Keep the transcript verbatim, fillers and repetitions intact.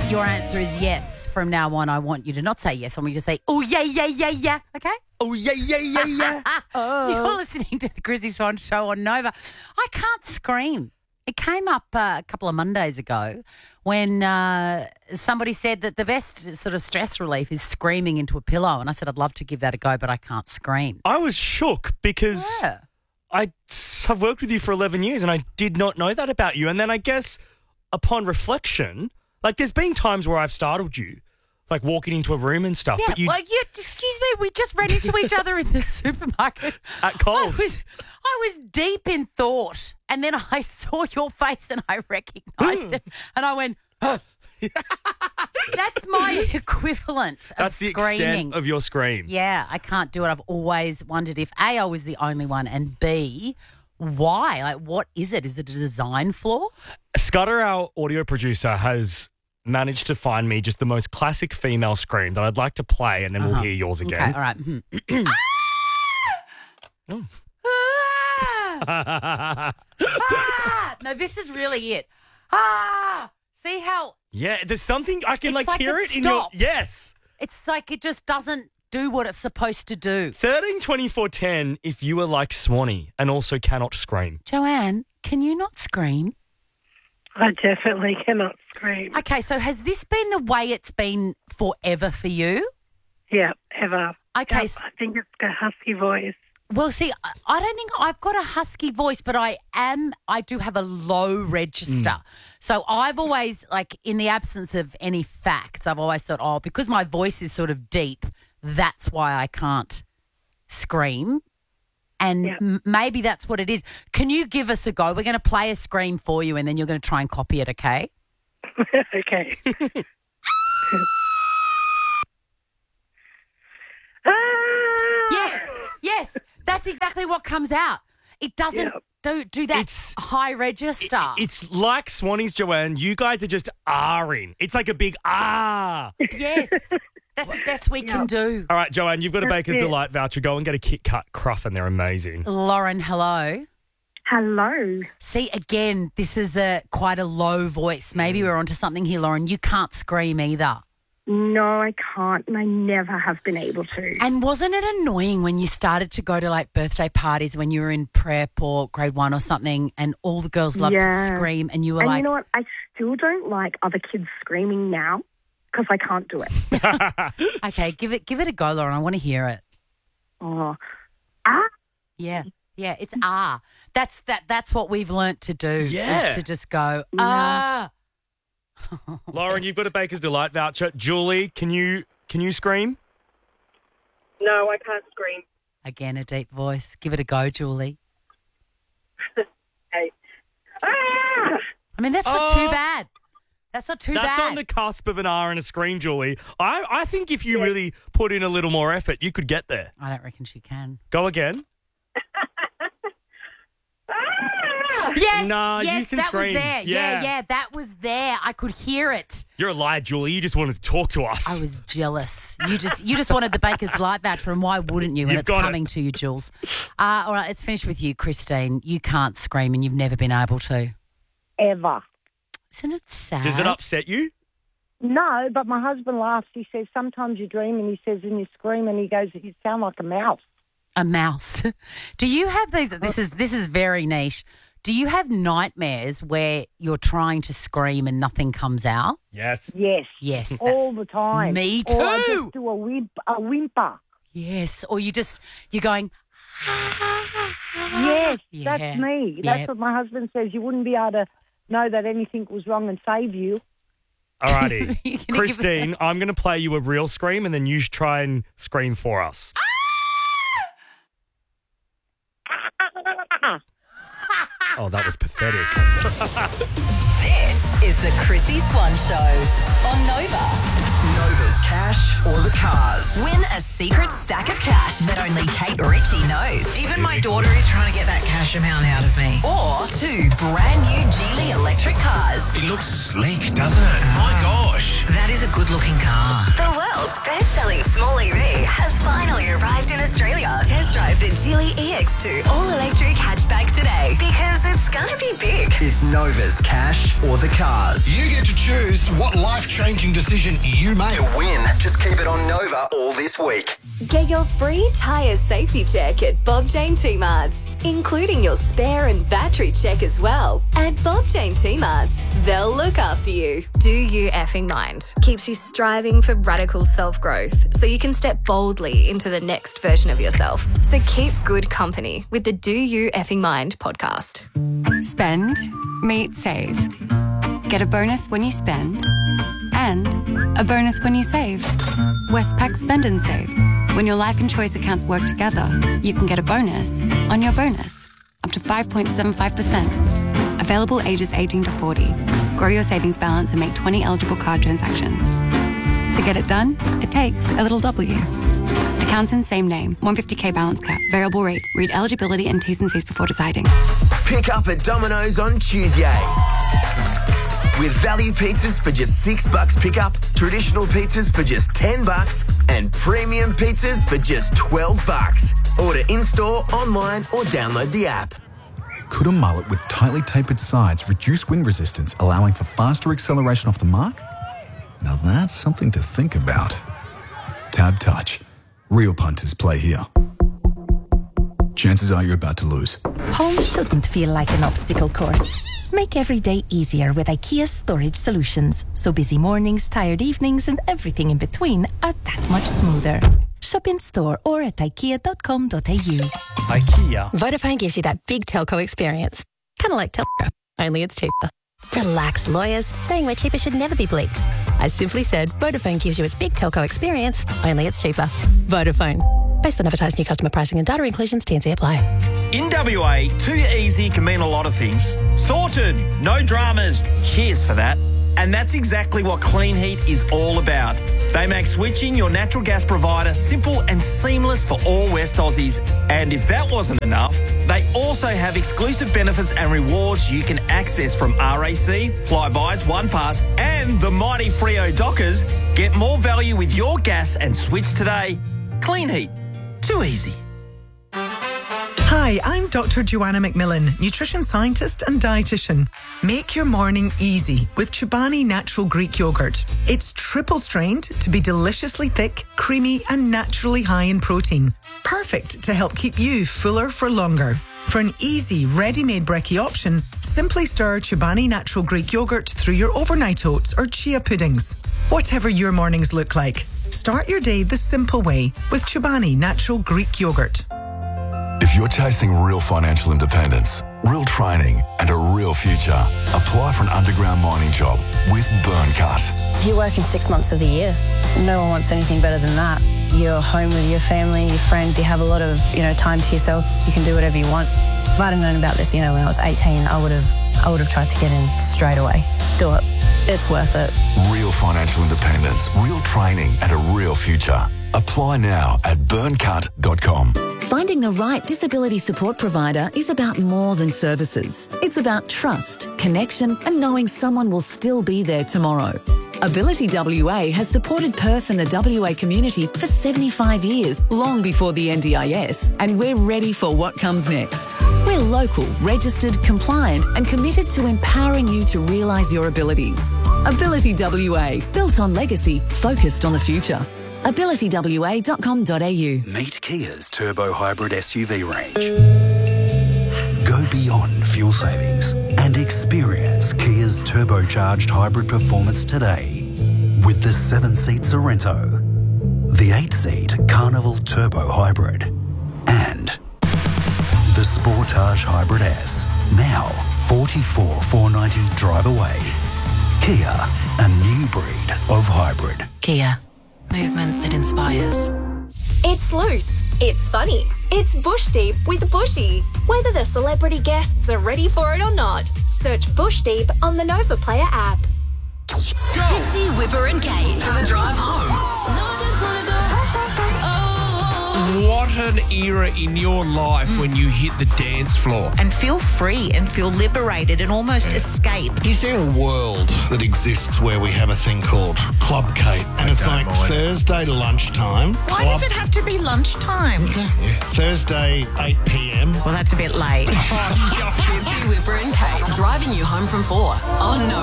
your answer is yes, from now on I want you to not say yes. I want you to say, oh, yeah, yeah, yeah, yeah. Okay? Oh, yeah, yeah, yeah, yeah. oh. You're listening to the Chrissy Swan Show on Nova. I can't scream. It came up uh, a couple of Mondays ago when uh, somebody said that the best sort of stress relief is screaming into a pillow. And I said, I'd love to give that a go, but I can't scream. I was shook because Yeah. I, I've worked with you for eleven years and I did not know that about you. And then I guess upon reflection, like there's been times where I've startled you, like walking into a room and stuff. Yeah, but you, well, you, excuse me, we just ran into each other in the supermarket. At Coles. I was, I was deep in thought, and then I saw your face and I recognised it, and I went, huh. That's my equivalent of that's the screaming. extent of your scream. Yeah, I can't do it. I've always wondered if A, I was the only one, and B, why? Like, what is it? Is it a design flaw? Scudder, our audio producer, has managed to find me just the most classic female scream that I'd like to play, and then we'll Uh-huh. hear yours Okay, again. all right. Mhm. Oh. Ah! Ah! No, this is really it. Ah! See how Yeah, there's something I can It's like, like hear it it, in your stops. yes. it's like it just doesn't do what it's supposed to do. Thirteen twenty four ten. If you are like Swanee and also cannot scream. Joanne, can you not scream? I definitely cannot scream. Okay, so has this been the way it's been forever for you? Yeah, ever. Okay, Yep, s- I think it's a husky voice. Well, see, I- I don't think I've got a husky voice, but I am, I do have a low register. So I've always, like, in the absence of any facts, I've always thought, oh, because my voice is sort of deep, that's why I can't scream. And Yeah. m- maybe that's what it is. Can you give us a go? We're going to play a scream for you, and then you're going to try and copy it, okay? Okay. Ah! Yes, yes, that's exactly what comes out. It doesn't Yep. do, do that It's- high register. It's like Swanee's, Joanne. You guys are just ah-ing. It's like a big ah. Yes, that's the best we can Yep. do. All right, Joanne, you've got a That's Baker's it. Delight voucher. Go and get a Kit Kat Cruff, and they're amazing. Lauren, hello. Hello. See, again, this is a quite a low voice. Maybe we're onto something here, Lauren. You can't scream either. No, I can't, and I never have been able to. And wasn't it annoying when you started to go to like birthday parties when you were in prep or grade one or something, and all the girls loved Yeah. to scream, and you were And like, you know what? I still don't like other kids screaming now because I can't do it. okay, give it, give it a go, Lauren. I want to hear it. Oh, ah, Yeah, yeah, it's ah. That's that. That's what we've learnt to do. Yeah. is to just go ah. Lauren, you've got a Baker's Delight voucher. Julie, can you can you scream? No, I can't scream. Again, a deep voice. Give it a go, Julie. Hey. Ah! I mean, that's not Oh. too bad. That's not too That's bad. on the cusp of an R and a scream, Julie. I, I think if you really put in a little more effort, you could get there. I don't reckon she can. Go again. Yes, Nah, you yes, can that scream. was there. Yeah. Yeah. yeah, that was there. I could hear it. You're a liar, Julie. You just wanted to talk to us. I was jealous. You just you just wanted the Baker's Delight voucher, and why wouldn't you? And You've it's got it. coming to you, Jules. Uh, all right, let's finish with you, Christine. You can't scream, and you've never been able to. ever. Isn't it sad? Does it upset you? No, but my husband laughs. He says, sometimes you dream, and he says, and you scream, and he goes, you sound like a mouse. A mouse. Do you have these? This is this is very niche. Do you have nightmares where you're trying to scream and nothing comes out? Yes. Yes. Yes, All that's the time. me Or I too. just do a, whimp, a whimper. yes. Or you just you're going. Yes, Yeah. that's me. That's Yeah. what my husband says. You wouldn't be able to know that anything was wrong and save you. Alrighty. You're gonna give Christine, I'm going to play you a real scream and then you try and scream for us. Oh, that was pathetic. This is the Chrissy Swan Show on Nova. Nova's cash or the cars. Win a secret stack of cash that only Kate Ritchie knows. Even my daughter is trying to get that cash amount out of me. Or two brand new Geely electric cars. It looks sleek, doesn't it? My gosh. That is a good looking car. The world's best-selling small E V has finally arrived in Australia. Test drive the Geely E X two all-electric hatchback today because it's gonna be big. It's Nova's cash or the cars. You get to choose us what life-changing decision you made. To win, just keep it on Nova all this week. Get your free tyre safety check at Bob Jane T-Marts, including your spare and battery check as well. At Bob Jane T-Marts, they'll look after you. Do You Effing Mind keeps you striving for radical self-growth so you can step boldly into the next version of yourself. So keep good company with the Do You Effing Mind podcast. Spend, meet, save. Get a bonus when you spend and a bonus when you save. Westpac Spend and Save. When your life and choice accounts work together, you can get a bonus on your bonus, up to five point seven five percent. Available ages eighteen to forty. Grow your savings balance and make twenty eligible card transactions. To get it done, it takes a little W. Accounts in same name, one hundred fifty K balance cap, variable rate. Read eligibility and T's and C's before deciding. Pick up at Domino's on Tuesday. With value pizzas for just six bucks pickup, traditional pizzas for just ten bucks, and premium pizzas for just twelve bucks. Order in-store, online, or download the app. Could a mullet with tightly tapered sides reduce wind resistance, allowing for faster acceleration off the mark? Now that's something to think about. Tab Touch. Real punters play here. Chances are you're about to lose. Home shouldn't feel like an obstacle course. Make every day easier with IKEA Storage Solutions. So busy mornings, tired evenings, and everything in between are that much smoother. Shop in store or at ikea dot com dot a u. IKEA. Vodafone gives you that big telco experience. Kind of like Telco, only it's cheaper. Relax, lawyers. Saying we're cheaper should never be bleeped. I simply said Vodafone gives you its big telco experience, only it's cheaper. Vodafone. Based on advertised new customer pricing and data inclusions, T and C apply. In W A, too easy can mean a lot of things. Sorted, no dramas. Cheers for that. And that's exactly what Clean Heat is all about. They make switching your natural gas provider simple and seamless for all West Aussies. And if that wasn't enough, they also have exclusive benefits and rewards you can access from R A C, Flybuys, OnePass, and the mighty Freo Dockers. Get more value with your gas and switch today. Clean Heat. Too easy. Hi, I'm Doctor Joanna McMillan, nutrition scientist and dietitian. Make your morning easy with Chobani Natural Greek Yogurt. It's triple strained to be deliciously thick, creamy and naturally high in protein. Perfect to help keep you fuller for longer. For an easy, ready-made brekkie option, simply stir Chobani Natural Greek Yogurt through your overnight oats or chia puddings. Whatever your mornings look like, start your day the simple way with Chobani Natural Greek Yogurt. If you're chasing real financial independence, real training and a real future, apply for an underground mining job with Burncut. You're working six months of the year. No one wants anything better than that. You're home with your family, your friends, you have a lot of, you know, time to yourself. You can do whatever you want. If I'd have known about this, you know, when I was eighteen, I would have I would have tried to get in straight away. Do it. It's worth it. Real financial independence, real training and a real future. Apply now at burncut dot com. Finding the right disability support provider is about more than services. It's about trust, connection, and knowing someone will still be there tomorrow. Ability W A has supported Perth and the W A community for seventy-five years, long before the N D I S, and we're ready for what comes next. We're local, registered, compliant, and committed to empowering you to realise your abilities. Ability W A, built on legacy, focused on the future. ability w a dot com dot a u. Meet Kia's Turbo Hybrid S U V range. Go beyond fuel savings and experience Kia's turbocharged hybrid performance today with the seven-seat Sorento, the eight-seat Carnival Turbo Hybrid, and the Sportage Hybrid S, now forty-four thousand four hundred ninety drive away. Kia, a new breed of hybrid. Kia. Movement that inspires. It's loose, it's funny, it's Bush Deep with Bushy. Whether the celebrity guests are ready for it or not, search Bush Deep on the Nova Player app. Fitzy, Whipper and Kate for the drive home. No, I just wanna go. What an era in your life when you hit the dance floor. And feel free and feel liberated and almost yeah. escape. Is there a world that exists where we have a thing called Club Kate? And I it's like mind. Thursday lunchtime. Why Club... does it have to be lunchtime? Okay. Yeah. Thursday, eight p.m. Well, that's a bit late. Fitzy, Whipper and Kate driving you home from four on Nova.